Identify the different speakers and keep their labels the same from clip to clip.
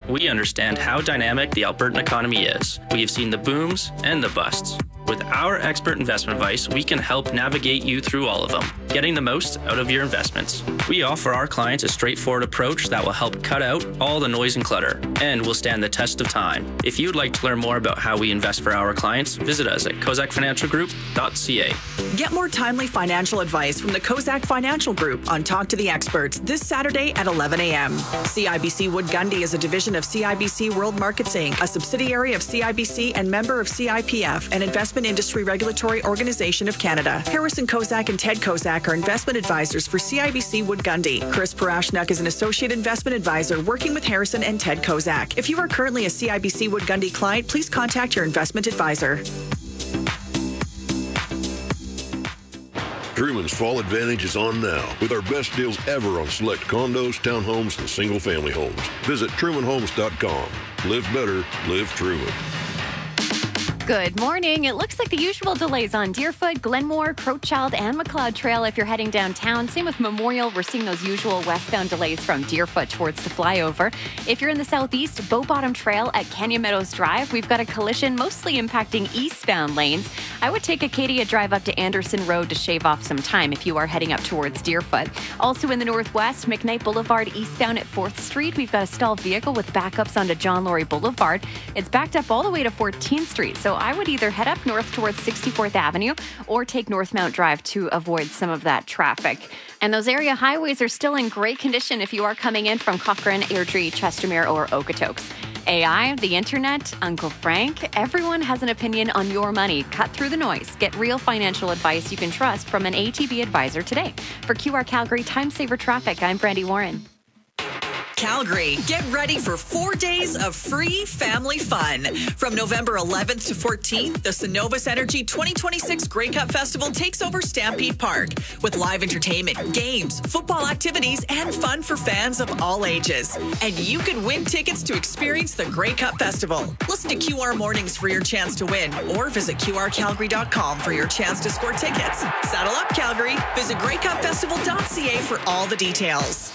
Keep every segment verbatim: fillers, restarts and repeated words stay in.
Speaker 1: We understand how dynamic the Albertan economy is. We have seen the booms and the busts. With our expert investment advice, we can help navigate you through all of them, getting the most out of your investments. We offer our clients a straightforward approach that will help cut out all the noise and clutter and will stand the test of time. If you'd like to learn more about how we invest for our clients, visit us at kozak financial group dot c a.
Speaker 2: Get more timely financial advice from the Kozak Financial Group on Talk to the Experts this Saturday at eleven a.m. C I B C Wood Gundy is a division of C I B C World Markets Incorporated, a subsidiary of C I B C and member of C I P F, an investment industry regulatory organization of Canada. Harrison Kozak and Ted Kozak are investment advisors for C I B C Wood Gundy. Chris Parashnuk is an associate investment advisor working with Harrison and Ted Kozak. If you are currently a C I B C Wood Gundy client, please contact your investment advisor.
Speaker 3: Truman's Fall Advantage is on now with our best deals ever on select condos, townhomes, and single-family homes. Visit truman homes dot com. Live better, live Truman.
Speaker 4: Good morning. It looks like the usual delays on Deerfoot, Glenmore, Crowchild, and McLeod Trail if you're heading downtown. Same with Memorial. We're seeing those usual westbound delays from Deerfoot towards the flyover. If you're in the southeast, Bow Bottom Trail at Canyon Meadows Drive, we've got a collision mostly impacting eastbound lanes. I would take Acadia Drive up to Anderson Road to shave off some time if you are heading up towards Deerfoot. Also in the northwest, McKnight Boulevard eastbound at fourth Street, we've got a stalled vehicle with backups onto John Laurie Boulevard. It's backed up all the way to fourteenth Street, so I would either head up north towards sixty-fourth Avenue or take Northmount Drive to avoid some of that traffic. And those area highways are still in great condition if you are coming in from Cochrane, Airdrie, Chestermere, or Okotoks. A I, the internet, Uncle Frank, everyone has an opinion on your money. Cut through the noise. Get real financial advice you can trust from an A T B advisor today. For Q R Calgary Time Saver Traffic, I'm Brandy Warren.
Speaker 2: Calgary, get ready for four days of free family fun. From November eleventh to fourteenth, the Cenovus Energy twenty twenty-six Grey Cup Festival takes over Stampede Park with live entertainment, games, football activities, and fun for fans of all ages. And you can win tickets to experience the Grey Cup Festival. Listen to Q R Mornings for your chance to win, or visit q r calgary dot com for your chance to score tickets. Saddle up, Calgary. Visit grey cup festival dot c a for all the details.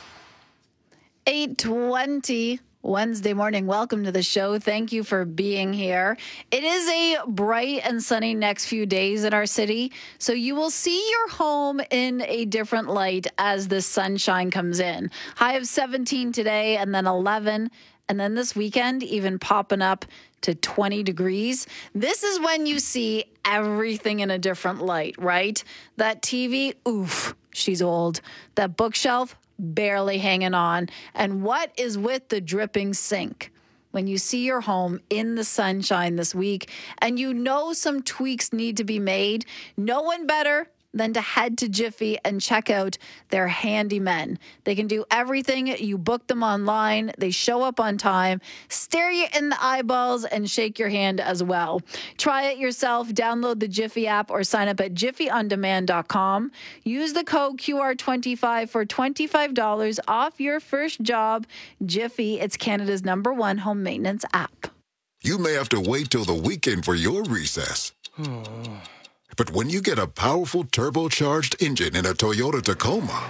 Speaker 5: eight twenty Wednesday morning. Welcome to the show. Thank you for being here. It is a bright and sunny next few days in our city, so you will see your home in a different light as the sunshine comes in. High of seventeen today, and then eleven, and then this weekend even popping up to twenty degrees. This is when you see everything in a different light, right? That T V, oof, she's old. That bookshelf, barely hanging on. And what is with the dripping sink? When you see your home in the sunshine this week and you know some tweaks need to be made, no one better than to head to Jiffy and check out their handymen. They can do everything. You book them online. They show up on time, stare you in the eyeballs, and shake your hand as well. Try it yourself. Download the Jiffy app or sign up at jiffy on demand dot com. Use the code Q R twenty-five for twenty-five dollars off your first job. Jiffy, it's Canada's number one home maintenance app.
Speaker 6: You may have to wait till the weekend for your recess. But when you get a powerful turbocharged engine in a Toyota Tacoma,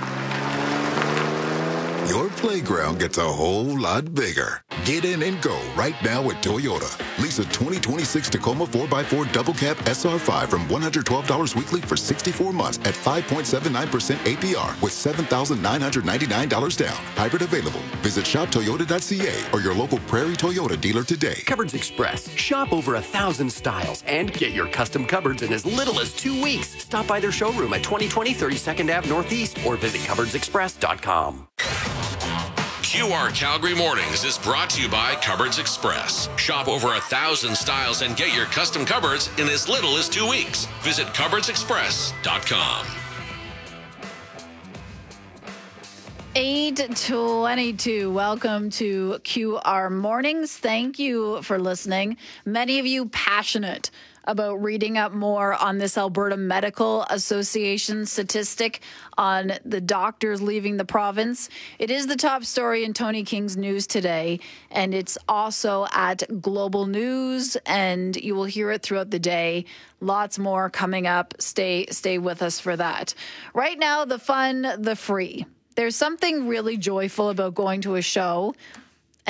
Speaker 6: your playground gets a whole lot bigger. Get in and go right now at Toyota. Lease a twenty twenty-six Tacoma four by four Double Cab S R five from one hundred twelve dollars weekly for sixty-four months at five point seven nine percent A P R with seven thousand nine hundred ninety-nine dollars down. Hybrid available. Visit shop toyota dot c a or your local Prairie Toyota dealer today.
Speaker 7: Cupboards Express. Shop over a thousand styles and get your custom cupboards in as little as two weeks. Stop by their showroom at twenty twenty thirty-second Avenue Northeast or visit cupboards express dot com.
Speaker 8: Q R Calgary Mornings is brought to you by Cupboards Express. Shop over a thousand styles and get your custom cupboards in as little as two weeks. Visit cupboards express dot com.
Speaker 5: eight twenty-two. Welcome to Q R Mornings. Thank you for listening. Many of you passionate about reading up more on this Alberta Medical Association statistic on the doctors leaving the province. It is the top story in Tony King's News today, and it's also at Global News, and you will hear it throughout the day. Lots more coming up. Stay, stay with us for that. Right now, the fun, the free. There's something really joyful about going to a show